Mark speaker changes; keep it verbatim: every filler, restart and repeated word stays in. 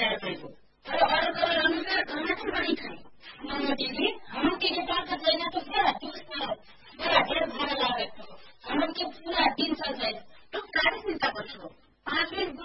Speaker 1: बचाएर गएको तर अरूको अनुसार खाना चाहिँ बढी खाए ममतीले हम के पास छैन त पुरा दुष्ट पुरा धेर भाडा लागेको हम के पुरा दिन चल्छ तो कार्य चिन्ता गर्छु पाँच मिनट